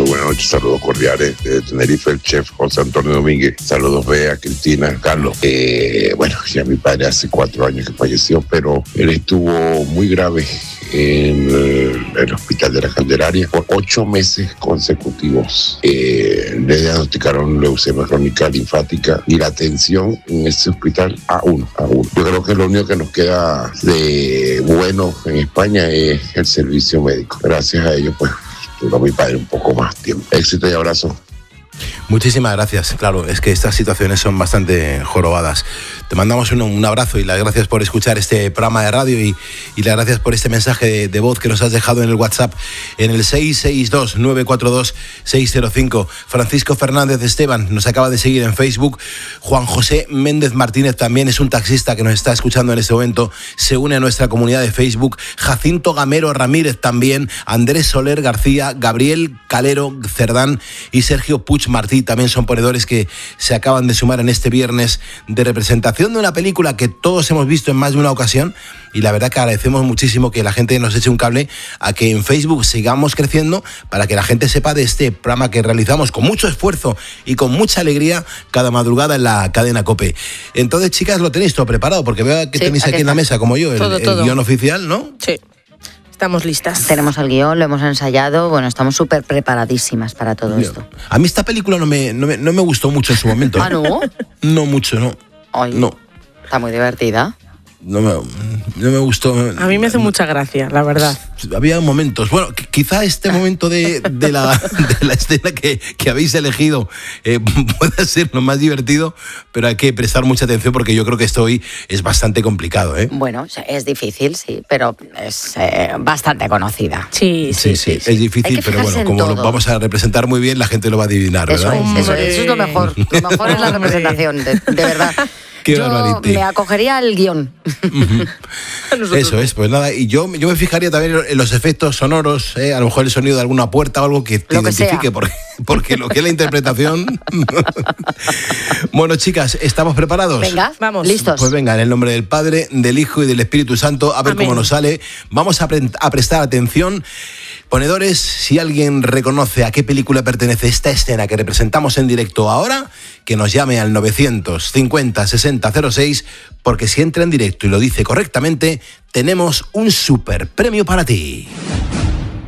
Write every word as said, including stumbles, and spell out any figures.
muy buenas noches, saludos cordiales de Tenerife, el chef José Antonio Domínguez. Saludos, Bea, Cristina, Carlos. Eh, bueno, ya mi padre hace cuatro años que falleció, pero él estuvo muy grave en el, el hospital de la Candelaria por ocho meses consecutivos. Eh, le diagnosticaron leucemia crónica linfática y la atención en ese hospital a uno, a uno. Yo creo que lo único que nos queda de bueno en España es el servicio médico. Gracias a ellos, pues, duró mi padre un poco más tiempo. Éxito y abrazo. Muchísimas gracias. Claro, es que estas situaciones son bastante jorobadas. Te mandamos un, un abrazo y las gracias por escuchar este programa de radio y, y las gracias por este mensaje de, de voz que nos has dejado en el WhatsApp en el seis seis dos, nueve cuatro dos, seis cero cinco. Francisco Fernández Esteban nos acaba de seguir en Facebook. Juan José Méndez Martínez también es un taxista que nos está escuchando en este momento. Se une a nuestra comunidad de Facebook. Jacinto Gamero Ramírez también. Andrés Soler García, Gabriel Calero Cerdán y Sergio Puig Martí también son ponedores que se acaban de sumar en este viernes de representación de una película que todos hemos visto en más de una ocasión, y la verdad que agradecemos muchísimo que la gente nos eche un cable a que en Facebook sigamos creciendo para que la gente sepa de este programa que realizamos con mucho esfuerzo y con mucha alegría cada madrugada en la cadena COPE. Entonces, chicas, lo tenéis todo preparado, porque veo que sí, tenéis aquí, aquí en la mesa, como yo, el, todo, todo. el guión oficial, ¿no? Sí. Estamos listas. Tenemos el guión, lo hemos ensayado, bueno, estamos súper preparadísimas para todo Yo. esto. A mí esta película no me, no me, no me gustó mucho en su momento. ¿Ah, no? No mucho, no. Ay, no. Está muy divertida. No me, no me gustó. A mí me hace mucha gracia, la verdad. Había momentos. Bueno, quizá este momento de, de, la, de la escena que, que habéis elegido eh, pueda ser lo más divertido, pero hay que prestar mucha atención porque yo creo que esto hoy es bastante complicado, ¿eh? Bueno, es difícil, sí, pero es eh, bastante conocida. Sí, sí, sí, sí, sí, sí. Es difícil, pero bueno, como lo vamos a representar muy bien, la gente lo va a adivinar, eso ¿verdad? Es, eso, es, eso es lo mejor. Lo mejor es la representación, de, de verdad. Qué yo barbarite. Me acogería al guión. Uh-huh. Eso es, pues nada, y yo, yo me fijaría también en los efectos sonoros, ¿eh? A lo mejor el sonido de alguna puerta o algo que te lo que identifique, porque, porque lo que es la interpretación. Bueno, chicas, ¿estamos preparados? Venga, vamos. Listos. Pues venga, en el nombre del Padre, del Hijo y del Espíritu Santo, a ver Amén. Cómo nos sale. Vamos a, pre- a prestar atención. Ponedores, si alguien reconoce a qué película pertenece esta escena que representamos en directo ahora, que nos llame al novecientos cincuenta sesenta cero seis, porque si entra en directo y lo dice correctamente, tenemos un super premio para ti.